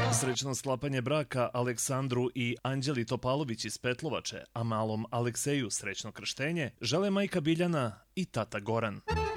Srećno sklapanje braka Aleksandru i Anđeli Topalović iz Petlovače, a malom Alekseju srećno krštenje, žele majka Biljana i tata Goran.